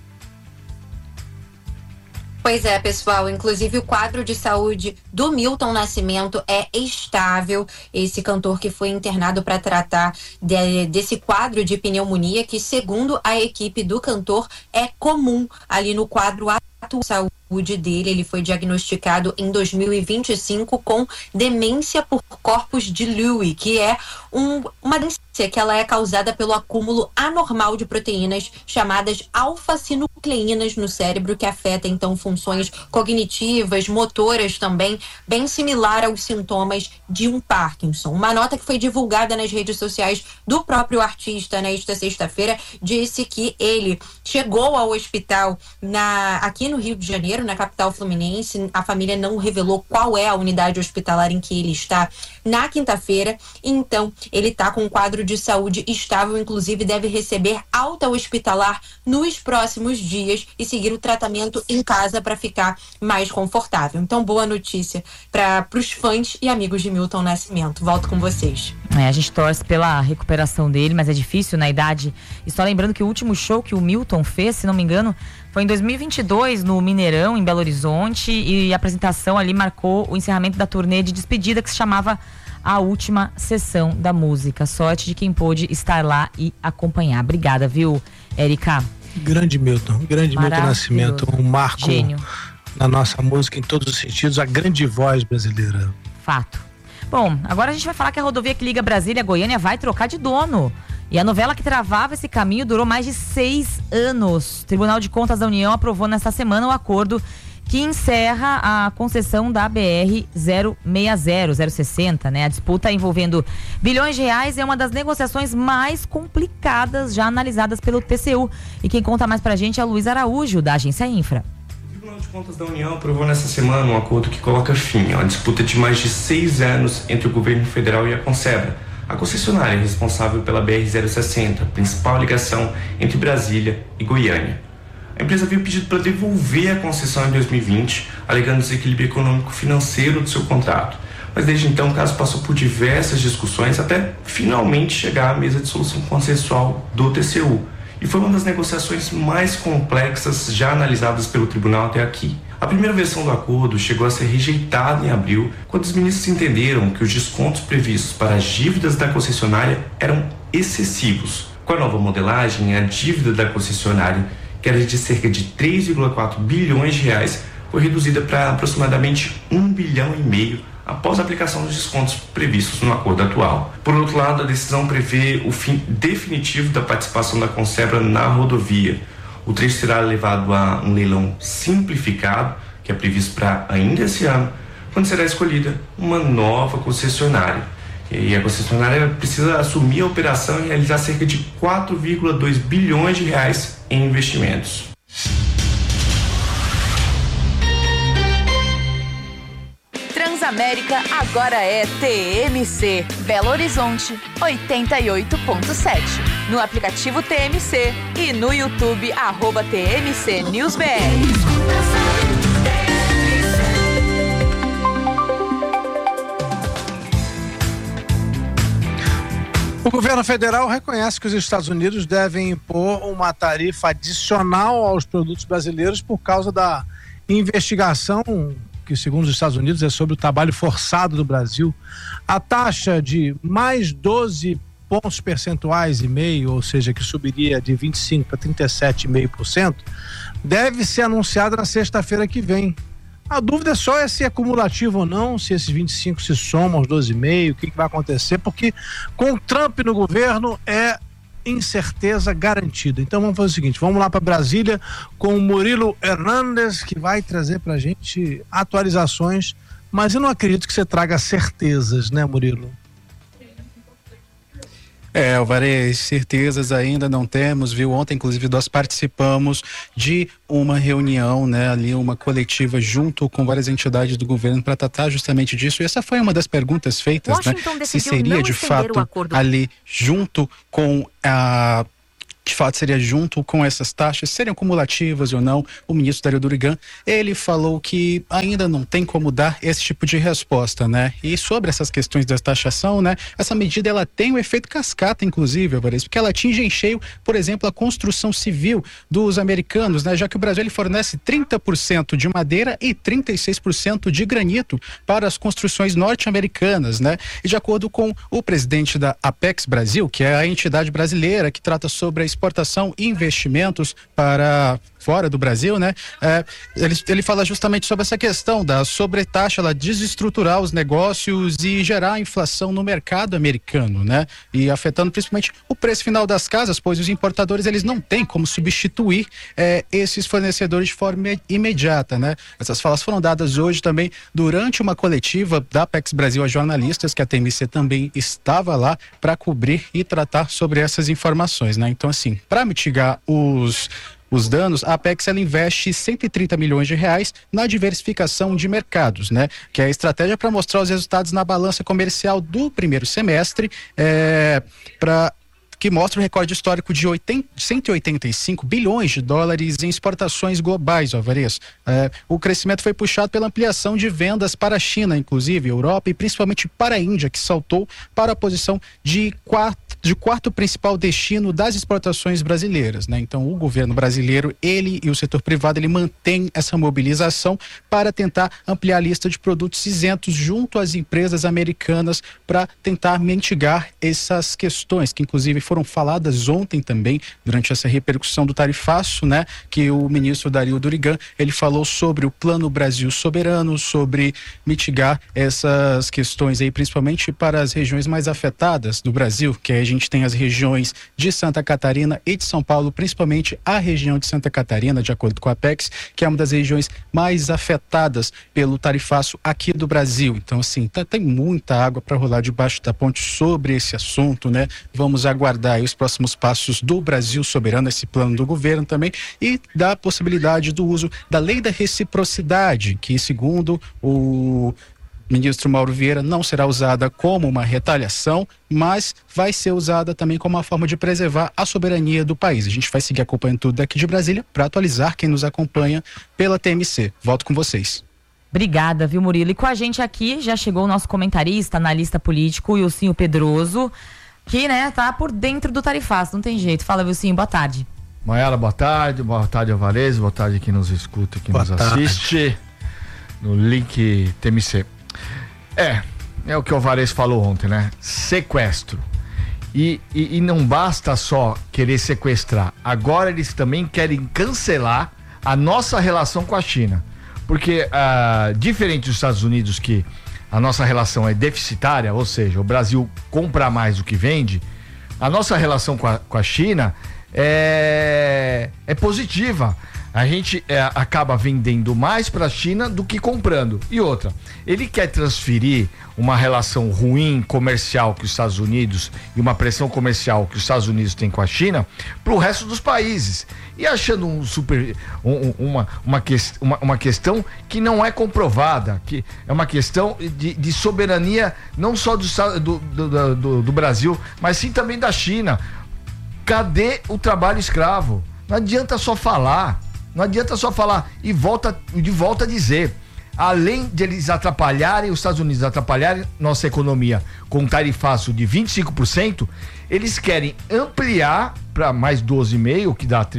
Speaker 20: Pois é, pessoal, inclusive o quadro de saúde do Milton Nascimento é estável. Esse cantor que foi internado para tratar desse quadro de pneumonia, que segundo a equipe do cantor é comum ali no quadro atual de saúde dele. Ele foi diagnosticado em 2025 com demência por corpus de Lewy, que é uma demência que ela é causada pelo acúmulo anormal de proteínas chamadas alfa-sinucleínas no cérebro, que afeta então funções cognitivas, motoras também, bem similar aos sintomas de um Parkinson. Uma nota que foi divulgada nas redes sociais do próprio artista nesta sexta-feira disse que ele chegou ao hospital aqui no Rio de Janeiro, na capital fluminense. A família não revelou qual é a unidade hospitalar em que ele está na quinta-feira. Então, ele está com um quadro de saúde estável, inclusive deve receber alta hospitalar nos próximos dias e seguir o tratamento em casa para ficar mais confortável. Então, boa notícia para os fãs e amigos de Milton Nascimento. Volto com vocês.
Speaker 1: A gente torce pela recuperação dele, mas é difícil na idade. E só lembrando que o último show que o Milton fez, se não me engano, foi em 2022 no Mineirão, em Belo Horizonte, e a apresentação ali marcou o encerramento da turnê de despedida que se chamava A Última Sessão da Música. Sorte de quem pôde estar lá e acompanhar. Obrigada, viu, Érica?
Speaker 12: Grande Milton Nascimento, um marco
Speaker 1: Gênio
Speaker 12: na nossa música em todos os sentidos, a grande voz brasileira.
Speaker 1: Fato. Bom, agora a gente vai falar que a rodovia que liga Brasília a Goiânia vai trocar de dono. E a novela que travava esse caminho durou mais de 6 anos. O Tribunal de Contas da União aprovou nesta semana o acordo que encerra a concessão da BR-060, né? A disputa envolvendo bilhões de reais é uma das negociações mais complicadas já analisadas pelo TCU. E quem conta mais pra gente é a Luiz Araújo, da Agência Infra.
Speaker 21: O Tribunal de Contas da União aprovou nesta semana um acordo que coloca fim a uma disputa de mais de 6 anos entre o governo federal e a Consebra, a concessionária responsável pela BR-060, principal ligação entre Brasília e Goiânia. A empresa havia pedido para devolver a concessão em 2020, alegando desequilíbrio econômico-financeiro do seu contrato. Mas desde então o caso passou por diversas discussões até finalmente chegar à mesa de solução consensual do TCU. E foi uma das negociações mais complexas já analisadas pelo tribunal até aqui. A primeira versão do acordo chegou a ser rejeitada em abril, quando os ministros entenderam que os descontos previstos para as dívidas da concessionária eram excessivos. Com a nova modelagem, a dívida da concessionária, que era de cerca de 3,4 bilhões de reais, foi reduzida para aproximadamente 1,5 bilhão após a aplicação dos descontos previstos no acordo atual. Por outro lado, a decisão prevê o fim definitivo da participação da Consebra na rodovia. O trecho será levado a um leilão simplificado, que é previsto para ainda esse ano, quando será escolhida uma nova concessionária. E a concessionária precisa assumir a operação e realizar cerca de 4,2 bilhões de reais em investimentos.
Speaker 6: Transamérica agora é TMC, Belo Horizonte 88.7. No aplicativo TMC e no YouTube @TMC News BR.
Speaker 12: O governo federal reconhece que os Estados Unidos devem impor uma tarifa adicional aos produtos brasileiros por causa da investigação que, segundo os Estados Unidos, é sobre o trabalho forçado do Brasil. A taxa de mais 12 pontos percentuais e meio, ou seja, que subiria de 25% para 37,5%, deve ser anunciada na sexta-feira que vem. A dúvida é só se é cumulativo ou não, se esses 25 se somam aos 12,5, o que vai acontecer, porque com o Trump no governo é incerteza garantida. Então vamos fazer o seguinte, vamos lá para Brasília com o Murilo Hernandes, que vai trazer pra gente atualizações, mas eu não acredito que você traga certezas, né, Murilo?
Speaker 22: Alvarez, certezas ainda não temos, viu? Ontem, inclusive, nós participamos de uma reunião, né, ali uma coletiva junto com várias entidades do governo para tratar justamente disso. E essa foi uma das perguntas feitas,
Speaker 6: Washington,
Speaker 22: né? Se seria de fato ali junto com a... De fato, seria junto com essas taxas, seriam cumulativas ou não. O ministro Dario Durigan, ele falou que ainda não tem como dar esse tipo de resposta, né? E sobre essas questões da taxação, né? Essa medida, ela tem um efeito cascata, inclusive, Alvarez, porque ela atinge em cheio, por exemplo, a construção civil dos americanos, né? Já que o Brasil, ele fornece 30% de madeira e 36% de granito para as construções norte-americanas, né? E de acordo com o presidente da Apex Brasil, que é a entidade brasileira que trata sobre a exportação e investimentos para fora do Brasil, né? Ele fala justamente sobre essa questão da sobretaxa, ela desestruturar os negócios e gerar inflação no mercado americano, né? E afetando principalmente o preço final das casas, pois os importadores, eles não têm como substituir esses fornecedores de forma imediata, né? Essas falas foram dadas hoje também durante uma coletiva da Apex Brasil a jornalistas, que a TMC também estava lá para cobrir e tratar sobre essas informações, né? Então, assim, para mitigar os danos, a Apex ela investe 130 milhões de reais na diversificação de mercados, né? Que é a estratégia para mostrar os resultados na balança comercial do primeiro semestre, que mostra o recorde histórico de 185 bilhões de dólares em exportações globais, Alvarez. O crescimento foi puxado pela ampliação de vendas para a China, inclusive Europa e principalmente para a Índia, que saltou para a posição de quarto principal destino das exportações brasileiras, né? Então, o governo brasileiro, ele e o setor privado, ele mantém essa mobilização para tentar ampliar a lista de produtos isentos junto às empresas americanas para tentar mitigar essas questões, que inclusive foram faladas ontem também, durante essa repercussão do tarifaço, né? Que o ministro Dario Durigan, ele falou sobre o Plano Brasil Soberano, sobre mitigar essas questões aí, principalmente para as regiões mais afetadas do Brasil, que a gente tem as regiões de Santa Catarina e de São Paulo, principalmente a região de Santa Catarina, de acordo com a Apex, que é uma das regiões mais afetadas pelo tarifaço aqui do Brasil. Então, assim, tem muita água para rolar debaixo da ponte sobre esse assunto, né? Vamos aguardar aí os próximos passos do Brasil Soberano, esse plano do governo também, e da possibilidade do uso da lei da reciprocidade, que, segundo o ministro Mauro Vieira, não será usada como uma retaliação, mas vai ser usada também como uma forma de preservar a soberania do país. A gente vai seguir acompanhando tudo daqui de Brasília para atualizar quem nos acompanha pela TMC. Volto com vocês.
Speaker 1: Obrigada, viu, Murilo? E com a gente aqui já chegou o nosso comentarista, analista político, Wilsinho Pedroso, que, né, tá por dentro do tarifaço, não tem jeito. Fala, Wilsinho, boa tarde.
Speaker 4: Maiara, boa tarde, Alvarez, boa tarde quem nos escuta, quem nos assiste no link TMC. É o que o Alvarez falou ontem, né? Sequestro. E não basta só querer sequestrar. Agora eles também querem cancelar a nossa relação com a China. Porque, diferente dos Estados Unidos, que a nossa relação é deficitária, ou seja, o Brasil compra mais do que vende, a nossa relação com a China é positiva. A gente acaba vendendo mais para a China do que comprando. E outra, ele quer transferir uma relação ruim comercial que os Estados Unidos e uma pressão comercial que os Estados Unidos têm com a China para o resto dos países. E achando uma questão que não é comprovada, que é uma questão de soberania não só do Brasil, mas sim também da China. Cadê o trabalho escravo? Não adianta só falar. Não adianta só falar e de volta a dizer, além de eles atrapalharem, os Estados Unidos atrapalharem nossa economia com um tarifaço de 25%, eles querem ampliar para mais 12,5%, que dá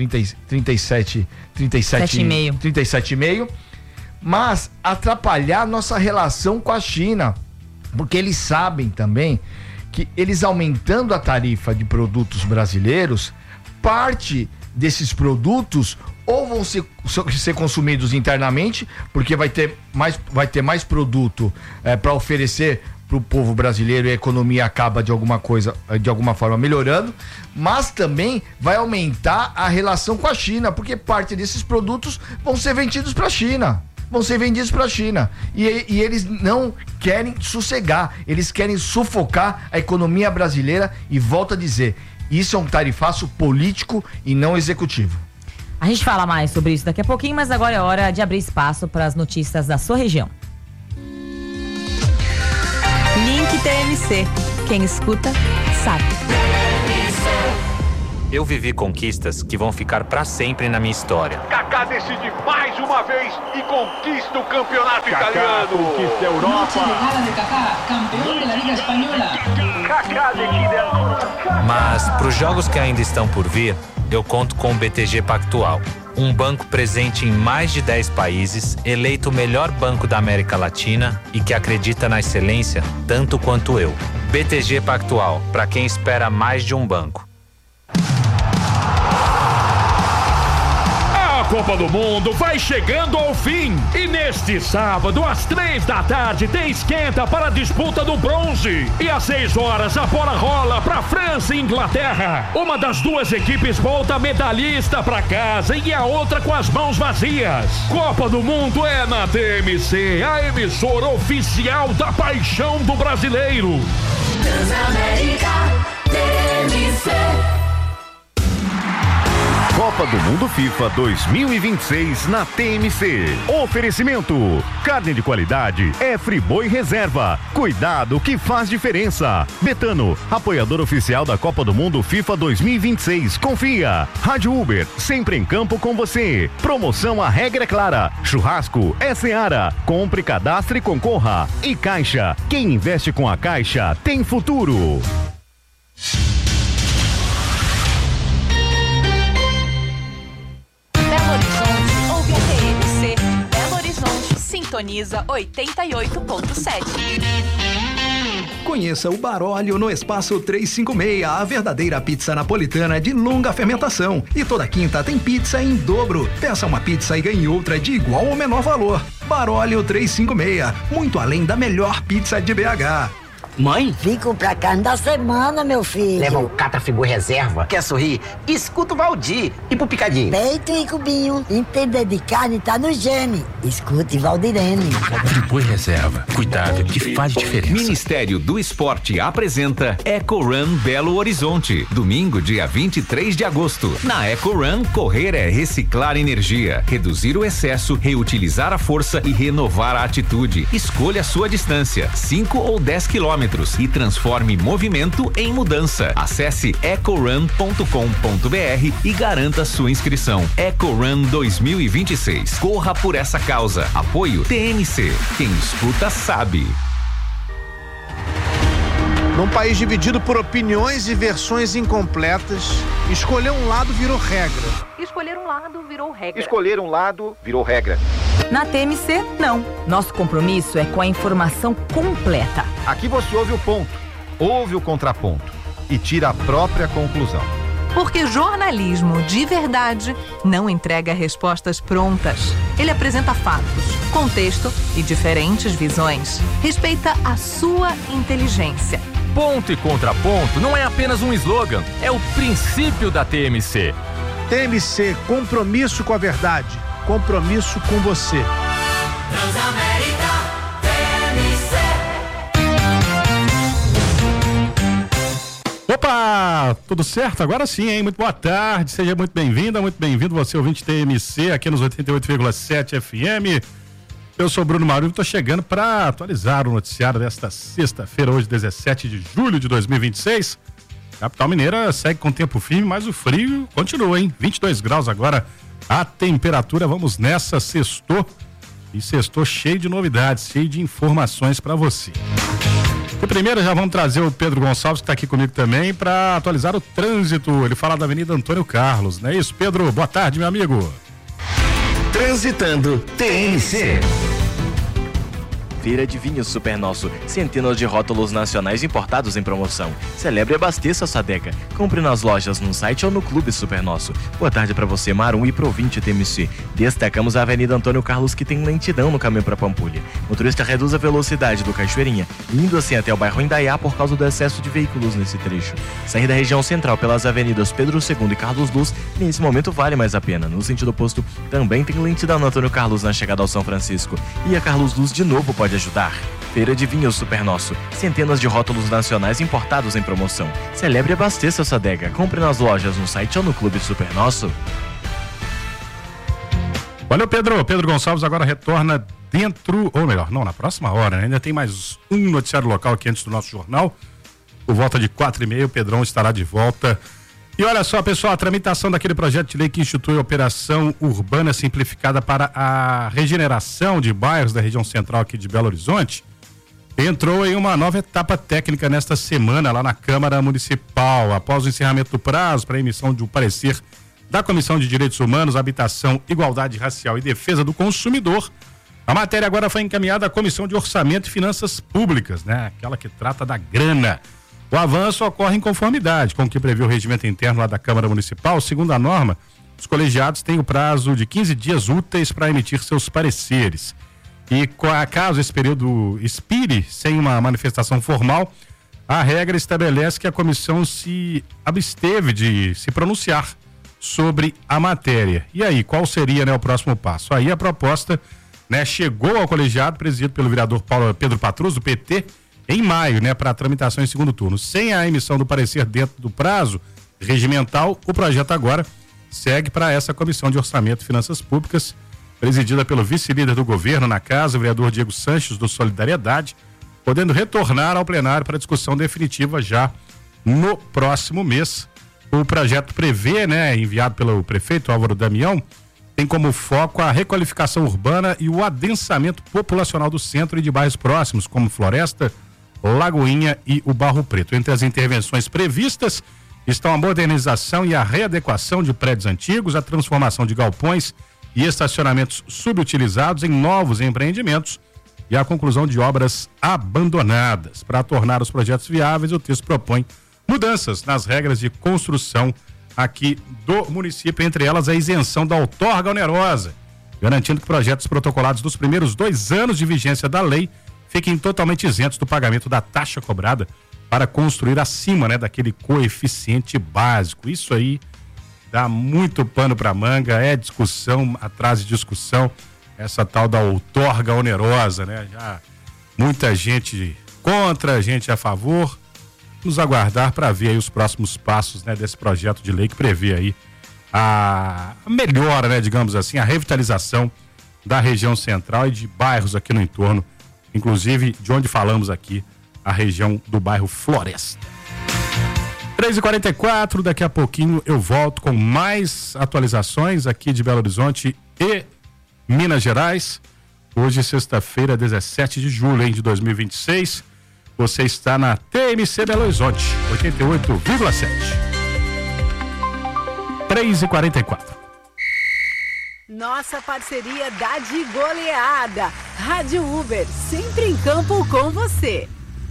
Speaker 4: 37,5%, mas atrapalhar nossa relação com a China, porque eles sabem também que eles aumentando a tarifa de produtos brasileiros, parte desses produtos ou vão ser consumidos internamente, porque vai ter mais produto para oferecer para o povo brasileiro e a economia acaba de alguma forma melhorando, mas também vai aumentar a relação com a China, porque parte desses produtos vão ser vendidos para a China. E eles não querem sossegar, eles querem sufocar a economia brasileira e volto a dizer, isso é um tarifaço político e não executivo.
Speaker 1: A gente fala mais sobre isso daqui a pouquinho, mas agora é hora de abrir espaço para as notícias da sua região.
Speaker 6: Link TMC. Quem escuta, sabe.
Speaker 7: Eu vivi conquistas que vão ficar para sempre na minha história.
Speaker 23: Kaká decide mais uma vez e conquista o campeonato italiano.
Speaker 7: Conquista a Europa. Mas para os jogos que ainda estão por vir, eu conto com o BTG Pactual, um banco presente em mais de 10 países, eleito o melhor banco da América Latina e que acredita na excelência tanto quanto eu. BTG Pactual, para quem espera mais de um banco.
Speaker 3: Copa do Mundo vai chegando ao fim. E neste sábado, às 3 da tarde, tem esquenta para a disputa do bronze. E às 6 horas, a bola rola para França e Inglaterra. Uma das duas equipes volta medalhista para casa e a outra com as mãos vazias. Copa do Mundo é na TMC, a emissora oficial da paixão do brasileiro.
Speaker 17: Transamérica TMC.
Speaker 8: Copa do Mundo FIFA 2026 na TMC. Oferecimento: carne de qualidade é Friboi Reserva. Cuidado que faz diferença. Betano, apoiador oficial da Copa do Mundo FIFA 2026. Confia. Rádio Uber, sempre em campo com você. Promoção A Regra é Clara. Churrasco é Seara. Compre, cadastre e concorra. E Caixa, quem investe com a Caixa tem futuro.
Speaker 6: Sintoniza 88.7.
Speaker 5: Conheça o Baróleo no Espaço 356, a verdadeira pizza napolitana de longa fermentação. E toda quinta tem pizza em dobro. Peça uma pizza e ganhe outra de igual ou menor valor. Baróleo 356, muito além da melhor pizza de BH.
Speaker 9: Mãe? Vim comprar carne da semana, meu filho.
Speaker 24: Leva o Catra Friboi Reserva. Quer sorrir? Escuta o Valdir. E pro picadinho?
Speaker 9: Peito e cubinho. Entender de carne tá no gene. Escute Valdirene.
Speaker 25: Friboi Reserva. Cuidado que faz diferença.
Speaker 26: Ministério do Esporte apresenta Eco Run Belo Horizonte. Domingo, dia 23 de agosto. Na Eco Run, correr é reciclar energia, reduzir o excesso, reutilizar a força e renovar a atitude. Escolha a sua distância, 5 ou 10 quilômetros. E transforme movimento em mudança. Acesse ecorun.com.br e garanta sua inscrição. EcoRun 2026. Corra por essa causa. Apoio TMC. Quem escuta sabe.
Speaker 12: Num país dividido por opiniões e versões incompletas, escolher um lado virou regra.
Speaker 6: Escolher um lado virou regra.
Speaker 13: Escolher um lado virou regra.
Speaker 1: Na TMC, não. Nosso compromisso é com a informação completa.
Speaker 14: Aqui você ouve o ponto, ouve o contraponto e tira a própria conclusão.
Speaker 6: Porque jornalismo de verdade não entrega respostas prontas. Ele apresenta fatos, contexto e diferentes visões. Respeita a sua inteligência.
Speaker 27: Ponto e contraponto não é apenas um slogan, é o princípio da TMC.
Speaker 12: TMC, compromisso com a verdade, compromisso com você.
Speaker 17: Transamérica TMC.
Speaker 28: Opa, tudo certo? Agora sim, hein? Muito boa tarde, seja muito bem-vinda, muito bem-vindo você ouvinte TMC aqui nos 88,7 FM. Eu sou Bruno Mauro e estou chegando para atualizar o noticiário desta sexta-feira, hoje 17 de julho de 2026. Capital Mineira segue com tempo firme, mas o frio continua, hein? 22 graus agora a temperatura. Vamos nessa, sextou. E sextou cheio de novidades, cheio de informações para você. E primeiro já vamos trazer o Pedro Gonçalves, que está aqui comigo também, para atualizar o trânsito. Ele fala da Avenida Antônio Carlos, não é isso, Pedro? Boa tarde, meu amigo.
Speaker 29: Transitando TMC. Feira de Vinhos Super Nosso. Centenas de rótulos nacionais importados em promoção. Celebre e abasteça sua adega. Compre nas lojas, no site ou no Clube Super Nosso. Boa tarde para você, Marum e pro ouvinte TMC. Destacamos a Avenida Antônio Carlos, que tem lentidão no caminho para Pampulha. Motorista reduz a velocidade do Cachoeirinha, indo assim até o bairro Indaiá por causa do excesso de veículos nesse trecho. Sair da região central pelas avenidas Pedro II e Carlos Luz, nesse momento vale mais a pena. No sentido oposto, também tem lentidão no Antônio Carlos na chegada ao São Francisco. E a Carlos Luz de novo pode ajudar. Feira de Vinhos Super Nosso. Centenas de rótulos nacionais importados em promoção. Celebre e abasteça sua adega. Compre nas lojas, no site ou no Clube Super Nosso.
Speaker 28: Valeu, Pedro. Pedro Gonçalves agora retorna dentro, ou melhor, não, na próxima hora, né? Ainda tem mais um noticiário local aqui antes do nosso jornal. Por volta de 4h30, o Pedrão estará de volta. E olha só, pessoal, a tramitação daquele projeto de lei que institui a operação urbana simplificada para a regeneração de bairros da região central aqui de Belo Horizonte entrou em uma nova etapa técnica nesta semana lá na Câmara Municipal. Após o encerramento do prazo para a emissão de um parecer da Comissão de Direitos Humanos, Habitação, Igualdade Racial e Defesa do Consumidor, a matéria agora foi encaminhada à Comissão de Orçamento e Finanças Públicas, né? Aquela que trata da grana. O avanço ocorre em conformidade com o que prevê o regimento interno lá da Câmara Municipal. Segundo a norma, os colegiados têm o prazo de 15 dias úteis para emitir seus pareceres. E caso esse período expire sem uma manifestação formal, a regra estabelece que a comissão se absteve de se pronunciar sobre a matéria. E aí, qual seria, né, o próximo passo? Aí a proposta, né, chegou ao colegiado presidido pelo vereador Pedro Patrus, do PT, em maio, né, para tramitação em segundo turno. Sem a emissão do parecer dentro do prazo regimental, o projeto agora segue para essa Comissão de Orçamento e Finanças Públicas, presidida pelo vice-líder do governo na casa, o vereador Diego Sanches, do Solidariedade, podendo retornar ao plenário para discussão definitiva já no próximo mês. O projeto prevê, né, enviado pelo prefeito Álvaro Damião, tem como foco a requalificação urbana e o adensamento populacional do centro e de bairros próximos, como Floresta, Lagoinha e o Barro Preto. Entre as intervenções previstas estão a modernização e a readequação de prédios antigos, a transformação de galpões e estacionamentos subutilizados em novos empreendimentos e a conclusão de obras abandonadas. Para tornar os projetos viáveis, o texto propõe mudanças nas regras de construção aqui do município, entre elas a isenção da outorga onerosa, garantindo que projetos protocolados dos primeiros 2 anos de vigência da lei fiquem totalmente isentos do pagamento da taxa cobrada para construir acima, né, daquele coeficiente básico. Isso aí dá muito pano para manga, é discussão atrás de discussão, essa tal da outorga onerosa, né? Já muita gente contra, gente a favor. Vamos aguardar para ver aí os próximos passos, né, desse projeto de lei que prevê aí a melhora, né, digamos assim, a revitalização da região central e de bairros aqui no entorno, inclusive de onde falamos aqui, a região do bairro Floresta. 3h44, daqui a pouquinho eu volto com mais atualizações aqui de Belo Horizonte e Minas Gerais. Hoje, sexta-feira, 17 de julho de 2026. Você está na TMC Belo Horizonte, 88,7. 3h44.
Speaker 2: Nossa parceria dá de goleada. Rádio Uber, sempre em campo com você.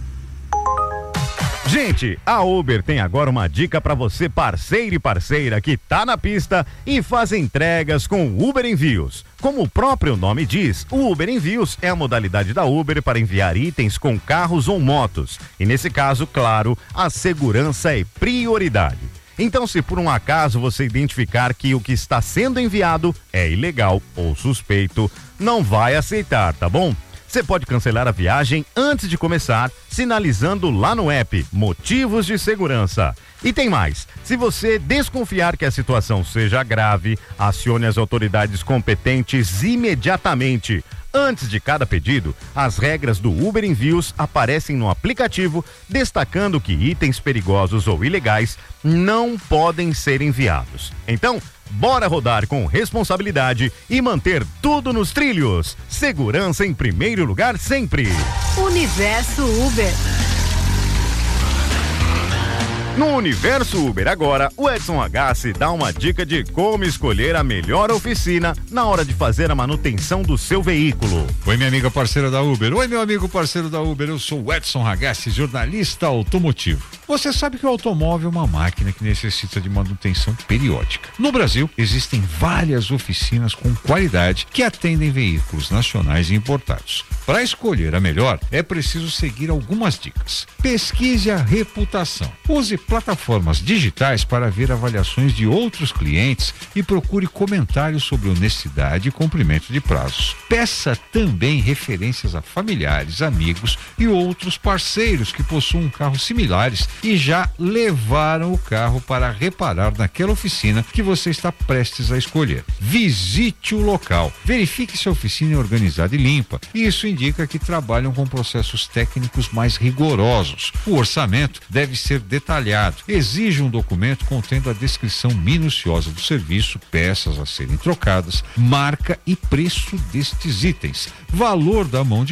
Speaker 8: Gente, a Uber tem agora uma dica para você, parceiro e parceira que tá na pista e faz entregas com Uber Envios. Como o próprio nome diz, o Uber Envios é a modalidade da Uber para enviar itens com carros ou motos. E nesse caso, claro, a segurança é prioridade. Então, se por um acaso você identificar que o que está sendo enviado é ilegal ou suspeito, não vai aceitar, tá bom? Você pode cancelar a viagem antes de começar, sinalizando lá no app motivos de segurança. E tem mais, se você desconfiar que a situação seja grave, acione as autoridades competentes imediatamente. Antes de cada pedido, as regras do Uber Envios aparecem no aplicativo, destacando que itens perigosos ou ilegais não podem ser enviados. Então, bora rodar com responsabilidade e manter tudo nos trilhos. Segurança em primeiro lugar sempre.
Speaker 2: Universo Uber.
Speaker 8: No Universo Uber agora, o Edson Agassi dá uma dica de como escolher a melhor oficina na hora de fazer a manutenção do seu veículo.
Speaker 10: Oi, minha amiga parceira da Uber. Oi, meu amigo parceiro da Uber. Eu sou o Edson Agassi, jornalista automotivo. Você sabe que o automóvel é uma máquina que necessita de manutenção periódica. No Brasil, existem várias oficinas com qualidade que atendem veículos nacionais e importados. Para escolher a melhor, é preciso seguir algumas dicas. Pesquise a reputação. Use plataformas digitais para ver avaliações de outros clientes e procure comentários sobre honestidade e cumprimento de prazos. Peça também referências a familiares, amigos e outros parceiros que possuam carros similares e já levaram o carro para reparar naquela oficina que você está prestes a escolher. Visite o local, verifique se a oficina é organizada e limpa. Isso indica que trabalham com processos técnicos mais rigorosos. O orçamento deve ser detalhado. Exige um documento contendo a descrição minuciosa do serviço, peças a serem trocadas, marca e preço destes itens, valor da mão de